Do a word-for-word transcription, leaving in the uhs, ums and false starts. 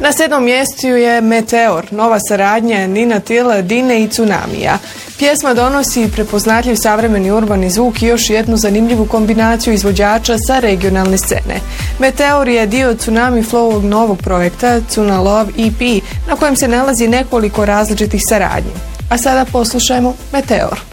Na sedmom mjestu je Meteor, nova saradnja Nina Till, Dine i Tsunamija. Pjesma donosi prepoznatljiv savremeni urbani zvuk i još jednu zanimljivu kombinaciju izvođača sa regionalne scene. Meteor je dio Tsunami Flowog novog projekta Tsuna Love E P, na kojem se nalazi nekoliko različitih saradnji. A sada poslušajmo Meteor.